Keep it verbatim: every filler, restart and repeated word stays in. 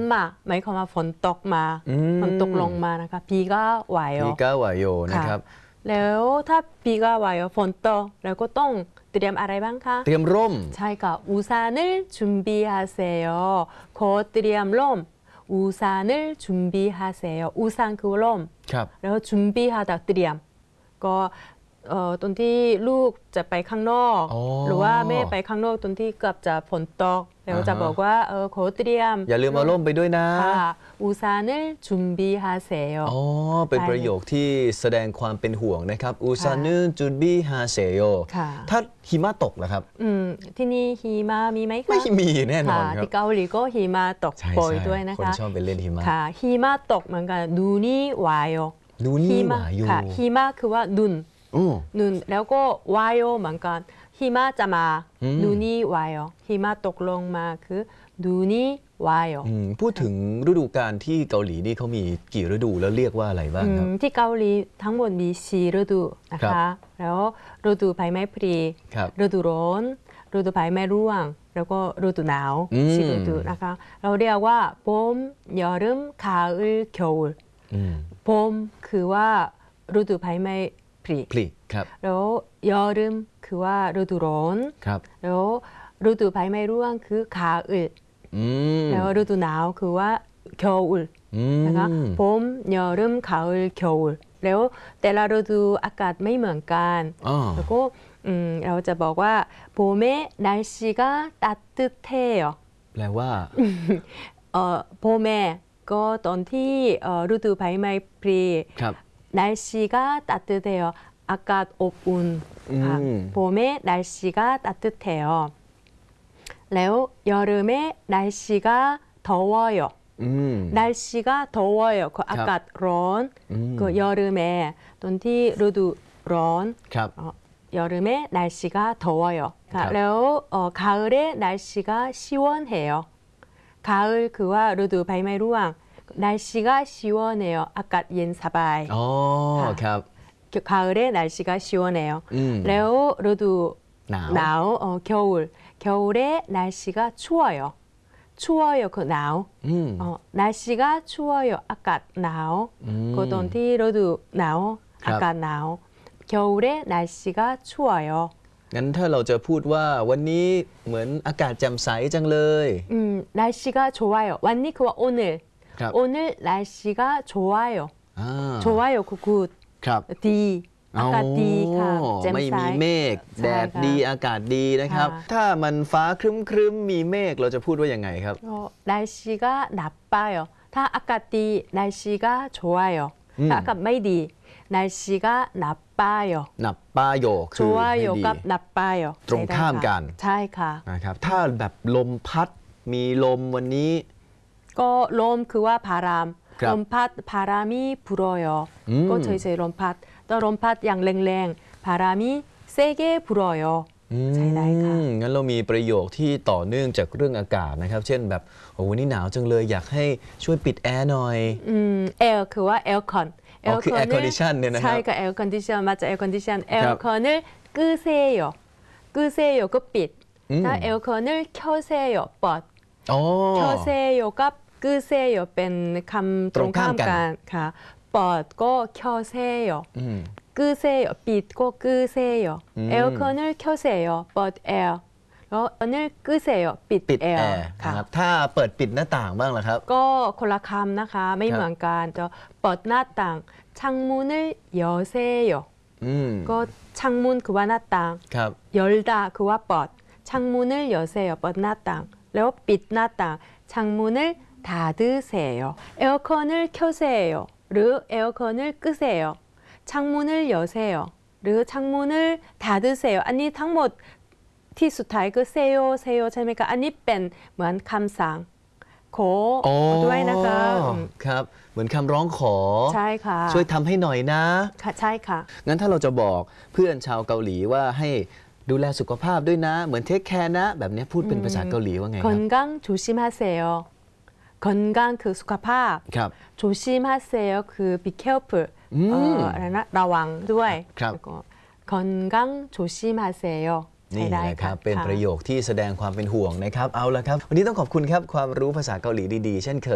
มาหมายความว่าฝนตกมาฝนตกลงมานะคะ비가 와요 비가 와요นะครับแล้วถ้า비가 와요ฝนตกเราก็ต้องเตรียมอะไรบ้างคะเตรียมร่มใช่ค่ะ우산을 준비하세요ขอเตรียมร่ม우산을 준비하세요 우산คือร่มแล้ว준비하다เตรียมก็ตอนที่ลูกจะไปข้างนอกหรือว่าแม่ไปข้างนอกตอนที่เกือบจะฝนตกแล้วจะบอกว่าเออขอเตรียมอย่าลืมเอาร่มไปด้วยนะ 우산을 준비하세요 อ๋อเป็นประโยคที่แสดงความเป็นห่วงนะครับ우산을 준비하세요ถ้าหิมะตกเหรอครับอืมที่นี่หิมะมีไหมคะไม่มีแน่นอนครับที่เกาหลีก็หิมะตกบ่อยด้วยนะคะคนชอบไปเล่นหิมะค่ะหิมะตกเหมือนกัน눈이 와요 눈이 와요 ค่ะหิมะคือว่าดุน눈แล้วก็วายเหมือนกันหิมะจะมา눈이 와요หิมะตกลงมาคือ눈이 와요 พูดถึงฤดูกาลที่เกาหลีนี่เขามีกี่ฤดูแล้วเรียกว่าอะไรบ้างครับที่เกาหลีทั้งหมดมีสี่ฤดูนะคะแล้วฤดูใบไม้ผลิฤดูร้อนฤดูใบไม้ร่วงแล้วก็ฤดูหนาวสี่ฤดูนะคะเราเรียกว่า봄 여름 가을 겨울 봄คือว่าฤดูใบไม้ผลิผลิครับแล้วยอรึมคือว่าฤดูร้อนครับแล้วฤดูใบไม้ร่วงคือ가을แล้วฤดูหนาวคือว่า겨울นะคะ봄ยอรึม가을 겨울แล้วแต่ละฤดูอากาศไม่เหมือนกันแล้วก็เราจะบอกว่า봄에날씨가따뜻해요 แปลว่าเอ่อ봄에ก็ตอนที่ฤดูใบไม้ผลิ날씨가 따뜻해요. 아까 온 봄에 날씨가 따뜻해요.แล้ว여름에 날씨가 더워요. 음. 날씨가 더워요. 그 아까 런, 음. 그 여름에 또ที่ ฤดู 런, 어, 여름에 날씨가 더워요.แล้ว어, 가을에 날씨가 시원해요. 가을 그와 ฤดู ใบไม้ร่วง날씨가 시원해요. 아까 옌 사바이. 어, 가. 가을에 날씨가 시원해요. 음.แล้วฤดู 나우, 어, 겨울. 겨울에 날씨가 추워요. 추워요. 그 나우. 음. 어, 날씨가 추워요. 아까 나우. 음. 그ตอนที่ ฤดู 나우. 아까 나우. 겨울에 날씨가 추워요. งั้นถ้าเราจะพูดว่าวันนี้เหมือนอากาศแจ่มใสจังเลย 음, 날씨가 좋아요.วันนี้คือว่า 오늘. 오늘 날씨가 좋아요. 아. 좋아요. 그 굿. 디. อากาศดีค่ะแจ่มใสไม่มีเมฆแดดดีอากาศดีนะครับถ้ามันฟ้าครึ้มๆมีเมฆเราจะพูดว่ายังไงครับ날씨가 나빠요. ถ้าอากาศดี 날씨가 좋아요. ถ้าอากาศไม่ดี 날씨가 나빠요. 나빠요 คือ 좋아요 กับ 나빠요 ตรงข้ามกันใช่ค่ะนะครับถ้าแบบลมพัดมีลมวันนี้ก็ลมคือว่า바람ลมพัด바람이 불어요.ก็เฉยๆลมพัดแต่ลมพัดอย่างแรงๆ바람이 세게 불어요.ใช่ได้ค่ะงั้นเรามีประโยคที่ต่อเนื่องจากเรื่องอากาศนะครับเช่นแบบโอ้วันนี้หนาวจังเลยอยากให้ช่วยปิดแอร์หน่อยอืมแอร์คือว่าแอร์คอนอ๋อคือแอร์คอนดิชันเนี่ยนะครับใช่ค่ะแอร์คอนดิชันมาจากแอร์คอนดิชันแอร์คอน끄세요 끄세요ก็ปิดถ้าแอร์คอน켜세요เปิด켜세요กับ끄세요เป็นคำตรงข้ามกันค่ะเปิดก็켜세요 끄세요ปิดก็끄세요 에어컨을 켜세요เปิดแอร์แล้ว에어컨을 끄세요ปิดแอร์ค่ะถ้าเปิดปิดหน้าต่างบ้างล่ะครับก็คนละคำนะคะไม่เหมือนกันจะเปิดหน้าต่าง창문을 여세요ก็창문คือว่าหน้าต่าง열다คือว่าเปิด창문을 여세요เปิดหน้าต่างแล้วปิดหน้าต่าง창문을 닫으세요. 에어컨을 켜세요. หรือ 에어컨을 끄세요. 창문을 여세요. หรือ 창문을 닫으세요. อันนี้ทั้งหมดที่สุดท้ายก็ 세요 세요 ใช่ไหมคะอันนี้เป็นเหมือนคำสั่งขอด้วยนะคะครับเหมือนคำร้องขอใช่ค่ะช่วยทำให้หน่อยนะค่ะใช่ค่ะงั้นถ้าเราจะบอกเพื่อนชาวเกาหลีว่าให้ดูแลสุขภาพด้วยนะเหมือนเทคแคร์นะแบบนี้พูดเป็นภาษาเกาหลีว่าไงครับ 건강 조심하세요 건강 그สุขภาพ조심하세요 그 be carefulเอ่ออะไรนะระวังด้วยแล้วก็건강 조심하세요 นี่นะครับเป็นประโยคที่แสดงความเป็นห่วงนะครับเอาละครับวันนี้ต้องขอบคุณครับความรู้ภาษาเกาหลีดีๆเช่นเคย